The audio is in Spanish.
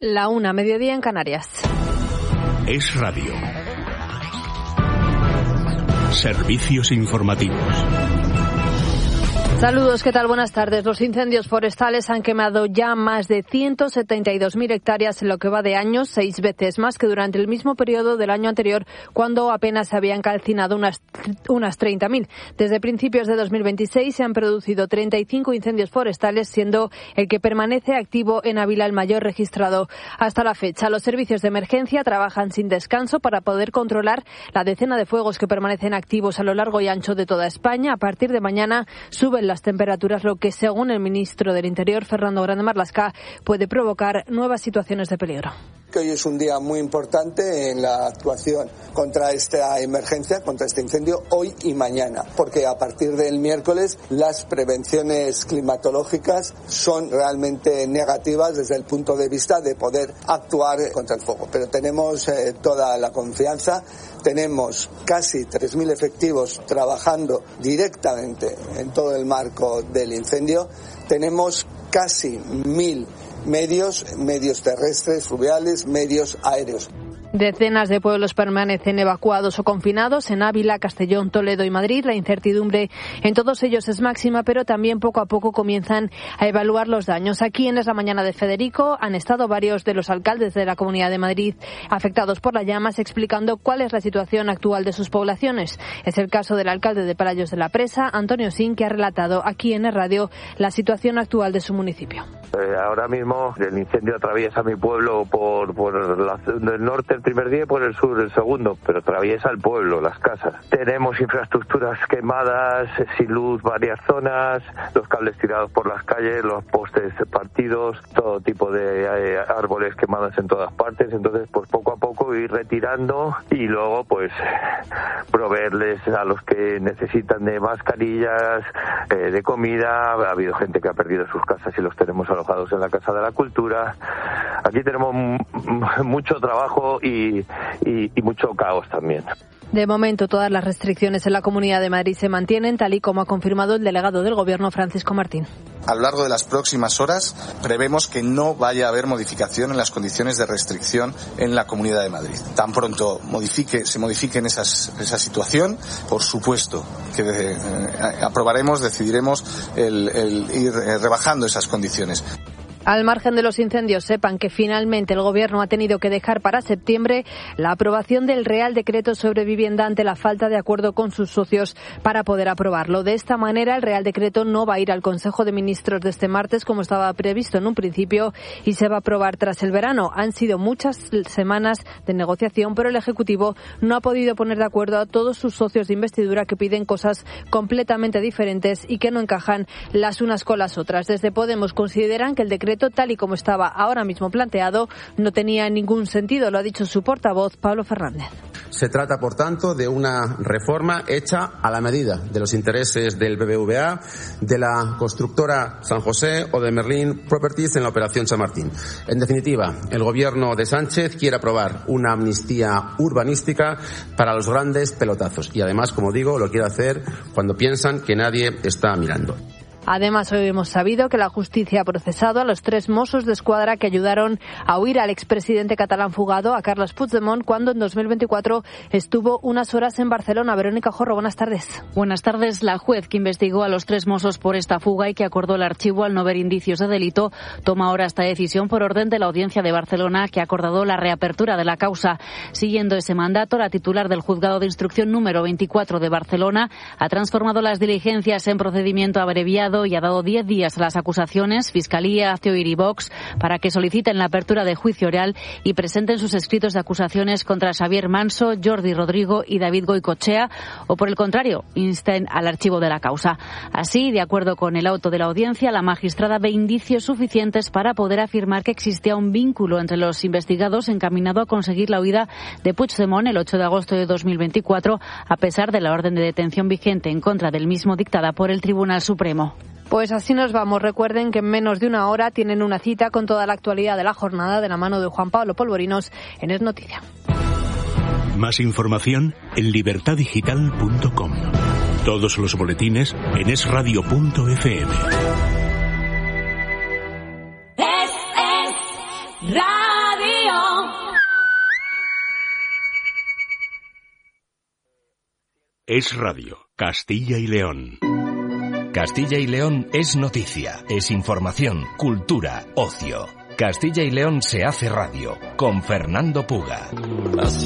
La 1, mediodía en Canarias. Es Radio. Servicios informativos. Saludos, ¿qué tal? Buenas tardes. Los incendios forestales han quemado ya más de 172.000 hectáreas en lo que va de año, 6 veces más que durante el mismo periodo del año anterior, cuando apenas se habían calcinado unas 30.000. Desde principios de 2026 se han producido 35 incendios forestales, siendo el que permanece activo en Ávila el mayor registrado hasta la fecha. Los servicios de emergencia trabajan sin descanso para poder controlar la decena de fuegos que permanecen activos a lo largo y ancho de toda España. A partir de mañana suben las temperaturas, lo que, según el ministro del Interior, Fernando Grande Marlaska, puede provocar nuevas situaciones de peligro. Hoy es un día muy importante en la actuación contra esta emergencia, contra este incendio, hoy y mañana, porque a partir del miércoles las prevenciones climatológicas son realmente negativas desde el punto de vista de poder actuar contra el fuego. Pero tenemos toda la confianza. Tenemos casi 3.000 efectivos trabajando directamente en todo el marco del incendio. Tenemos casi 1.000 medios terrestres, fluviales, medios aéreos. Decenas de pueblos permanecen evacuados o confinados en Ávila, Castellón, Toledo y Madrid. La incertidumbre en todos ellos es máxima, pero también poco a poco comienzan a evaluar los daños. Aquí en Es la Mañana de Federico han estado varios de los alcaldes de la Comunidad de Madrid afectados por las llamas, explicando cuál es la situación actual de sus poblaciones. Es el caso del alcalde de Parallos de la Presa, Antonio Sin, que ha relatado aquí en Es Radio la situación actual de su municipio. Ahora mismo el incendio atraviesa mi pueblo por el norte el primer día y por el sur el segundo, pero atraviesa el pueblo, las casas. Tenemos infraestructuras quemadas, sin luz varias zonas, los cables tirados por las calles, los postes partidos, todo tipo de árboles quemados en todas partes. Entonces, pues poco a poco ir retirando y luego pues proveerles a los que necesitan de mascarillas, de comida. Ha habido gente que ha perdido sus casas y los tenemos alojados en la Casa de la Cultura. Aquí tenemos mucho trabajo y mucho caos también. De momento, todas las restricciones en la Comunidad de Madrid se mantienen, tal y como ha confirmado el delegado del Gobierno, Francisco Martín. A lo largo de las próximas horas prevemos que no vaya a haber modificación en las condiciones de restricción en la Comunidad de Madrid. Tan pronto se modifiquen esa situación, por supuesto que decidiremos el ir rebajando esas condiciones. Al margen de los incendios, sepan que finalmente el Gobierno ha tenido que dejar para septiembre la aprobación del Real Decreto sobre vivienda ante la falta de acuerdo con sus socios para poder aprobarlo. De esta manera, el Real Decreto no va a ir al Consejo de Ministros de este martes, como estaba previsto en un principio, y se va a aprobar tras el verano. Han sido muchas semanas de negociación, pero el Ejecutivo no ha podido poner de acuerdo a todos sus socios de investidura, que piden cosas completamente diferentes y que no encajan las unas con las otras. Desde Podemos consideran que el decreto, tal y como estaba ahora mismo planteado, no tenía ningún sentido, lo ha dicho su portavoz, Pablo Fernández. Se trata, por tanto, de una reforma hecha a la medida de los intereses del BBVA, de la constructora San José o de Merlin Properties en la operación San Martín. En definitiva, el Gobierno de Sánchez quiere aprobar una amnistía urbanística para los grandes pelotazos y, además, como digo, lo quiere hacer cuando piensan que nadie está mirando. Además, hoy hemos sabido que la justicia ha procesado a los 3 Mossos de Escuadra que ayudaron a huir al expresidente catalán fugado, a Carles Puigdemont, cuando en 2024 estuvo unas horas en Barcelona. Verónica Jorro, buenas tardes. Buenas tardes. La juez que investigó a los 3 Mossos por esta fuga y que acordó el archivo al no ver indicios de delito toma ahora esta decisión por orden de la Audiencia de Barcelona, que ha acordado la reapertura de la causa. Siguiendo ese mandato, la titular del Juzgado de Instrucción número 24 de Barcelona ha transformado las diligencias en procedimiento abreviado y ha dado 10 días a las acusaciones, Fiscalía, Ceuir y Vox, para que soliciten la apertura de juicio oral y presenten sus escritos de acusaciones contra Xavier Manso, Jordi Rodrigo y David Goicoechea, o por el contrario, insten al archivo de la causa. Así, de acuerdo con el auto de la audiencia, la magistrada ve indicios suficientes para poder afirmar que existía un vínculo entre los investigados encaminado a conseguir la huida de Puigdemont el 8 de agosto de 2024, a pesar de la orden de detención vigente en contra del mismo dictada por el Tribunal Supremo. Pues así nos vamos. Recuerden que en menos de una hora tienen una cita con toda la actualidad de la jornada de la mano de Juan Pablo Polvorinos en Es Noticia. Más información en libertadigital.com. Todos los boletines en esradio.fm. Es Radio. Es Radio, Castilla y León. Castilla y León es noticia, es información, cultura, ocio. Castilla y León se hace radio, con Fernando Puga.